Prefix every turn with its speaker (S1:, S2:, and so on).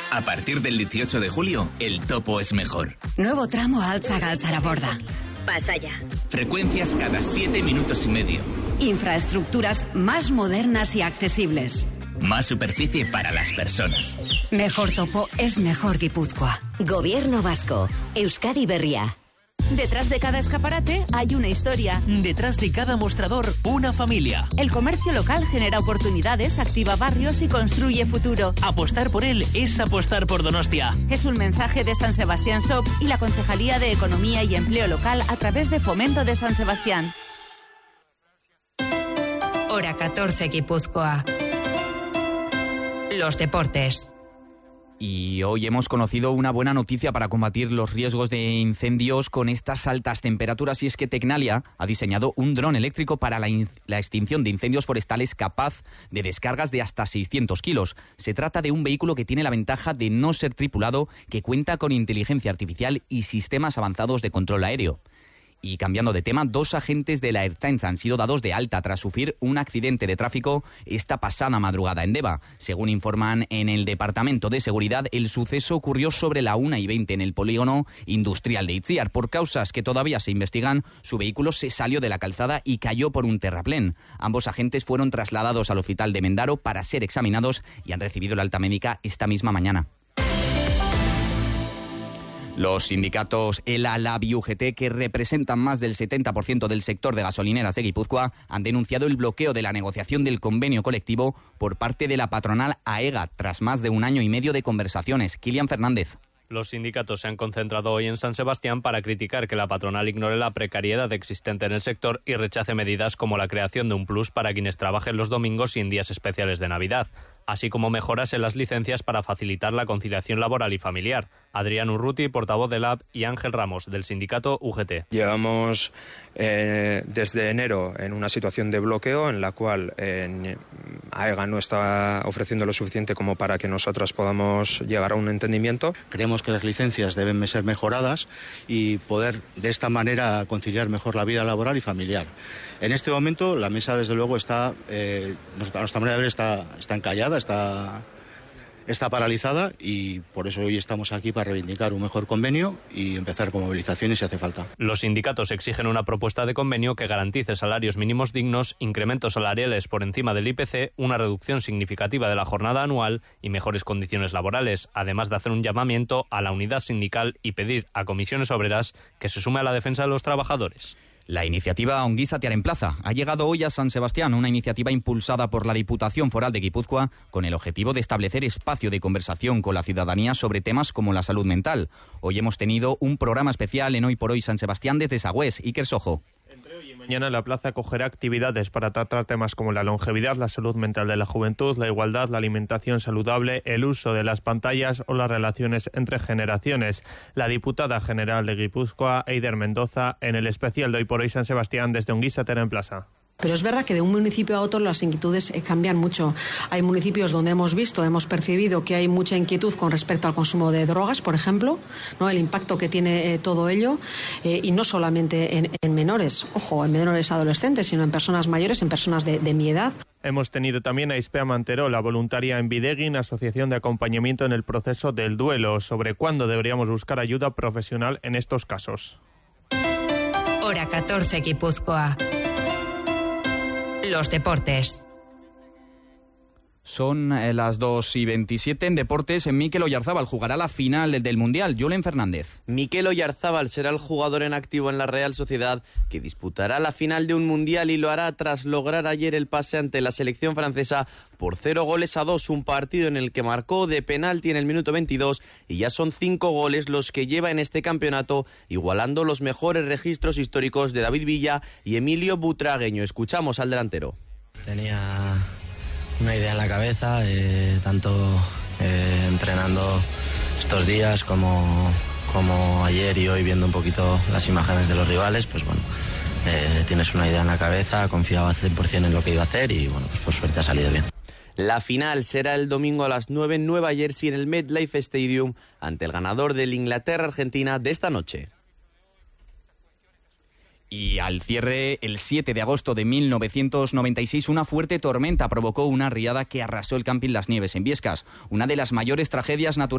S1: A partir del 18 de julio, el topo es mejor.
S2: Nuevo tramo Altza-Galtzaraborda.
S3: Pasaya.
S1: Frecuencias cada 7 minutos y medio.
S2: Infraestructuras más modernas y accesibles.
S1: Más superficie para las personas.
S2: Mejor topo es mejor Guipúzcoa.
S3: Gobierno vasco. Euskadi Berria.
S4: Detrás de cada escaparate hay una historia.
S5: Detrás de cada mostrador, una familia.
S4: El comercio local genera oportunidades, activa barrios y construye futuro.
S5: Apostar por él es apostar por Donostia.
S4: Es un mensaje de San Sebastián Shops y la Concejalía de Economía y Empleo Local a través de Fomento de San Sebastián.
S2: Hora 14, Guipúzcoa. Los deportes.
S6: Y hoy hemos conocido una buena noticia para combatir los riesgos de incendios con estas altas temperaturas, y es que Tecnalia ha diseñado un dron eléctrico para la extinción de incendios forestales capaz de descargas de hasta 600 kilos. Se trata de un vehículo que tiene la ventaja de no ser tripulado, que cuenta con inteligencia artificial y sistemas avanzados de control aéreo. Y cambiando de tema, 2 agentes de la Ertzaintza han sido dados de alta tras sufrir un accidente de tráfico esta pasada madrugada en Deva. Según informan en el Departamento de Seguridad, el suceso ocurrió sobre la 1:20 en el polígono industrial de Itziar. Por causas que todavía se investigan, su vehículo se salió de la calzada y cayó por un terraplén. Ambos agentes fueron trasladados al hospital de Mendaro para ser examinados y han recibido la alta médica esta misma mañana. Los sindicatos ELA, LAB y UGT, que representan más del 70% del sector de gasolineras de Guipúzcoa, han denunciado el bloqueo de la negociación del convenio colectivo por parte de la patronal AEGA tras más de 1 año y medio de conversaciones. Kilian Fernández.
S7: Los sindicatos se han concentrado hoy en San Sebastián para criticar que la patronal ignore la precariedad existente en el sector y rechace medidas como la creación de un plus para quienes trabajen los domingos y en días especiales de Navidad, así como mejoras en las licencias para facilitar la conciliación laboral y familiar. Adrián Urruti, portavoz de LAB, y Ángel Ramos, del sindicato UGT.
S8: Llevamos desde enero en una situación de bloqueo en la cual AEGA no está ofreciendo lo suficiente como para que nosotros podamos llegar a un entendimiento.
S9: Creemos que las licencias deben ser mejoradas y poder de esta manera conciliar mejor la vida laboral y familiar. En este momento la mesa desde luego está, a nuestra manera de ver, está encallada, está paralizada, y por eso hoy estamos aquí para reivindicar un mejor convenio y empezar con movilizaciones si hace falta.
S7: Los sindicatos exigen una propuesta de convenio que garantice salarios mínimos dignos, incrementos salariales por encima del IPC, una reducción significativa de la jornada anual y mejores condiciones laborales, además de hacer un llamamiento a la unidad sindical y pedir a Comisiones Obreras que se sume a la defensa de los trabajadores.
S6: La iniciativa Onguízate en Plaza ha llegado hoy a San Sebastián, una iniciativa impulsada por la Diputación Foral de Guipúzcoa con el objetivo de establecer espacio de conversación con la ciudadanía sobre temas como la salud mental. Hoy hemos tenido un programa especial en Hoy por Hoy San Sebastián desde Sagüés. Iker Sojo.
S10: Mañana la plaza acogerá actividades para tratar temas como la longevidad, la salud mental de la juventud, la igualdad, la alimentación saludable, el uso de las pantallas o las relaciones entre generaciones. La diputada general de Guipúzcoa, Eider Mendoza, en el especial de Hoy por Hoy San Sebastián desde Onguízate en Plaza.
S11: Pero es verdad que de un municipio a otro las inquietudes cambian mucho. Hay municipios donde hemos percibido que hay mucha inquietud con respecto al consumo de drogas, por ejemplo, ¿no? El impacto que tiene todo ello, y no solamente en menores, ojo, en menores adolescentes, sino en personas mayores, en personas de mi edad.
S10: Hemos tenido también a Ispea Mantero, la voluntaria en Bideguin, asociación de acompañamiento en el proceso del duelo, sobre cuándo deberíamos buscar ayuda profesional en estos casos.
S2: Hora 14, Guipúzcoa. Los deportes.
S6: Son las 2:27 en deportes. Mikel Oyarzábal jugará la final del Mundial. Julen Fernández.
S12: Mikel Oyarzábal será el jugador en activo en la Real Sociedad que disputará la final de un Mundial, y lo hará tras lograr ayer el pase ante la selección francesa por 0-2, un partido en el que marcó de penalti en el minuto 22, y ya son 5 goles los que lleva en este campeonato, igualando los mejores registros históricos de David Villa y Emilio Butragueño. Escuchamos al delantero.
S13: Tenía una idea en la cabeza, tanto entrenando estos días como ayer y hoy, viendo un poquito las imágenes de los rivales, pues bueno, tienes una idea en la cabeza, confiaba 100% en lo que iba a hacer y bueno, pues por suerte ha salido bien.
S12: La final será el domingo a las 9 en Nueva Jersey en el MetLife Stadium ante el ganador del Inglaterra-Argentina de esta noche.
S6: Y al cierre, el 7 de agosto de 1996, una fuerte tormenta provocó una riada que arrasó el camping Las Nieves en Biescas, una de las mayores tragedias naturales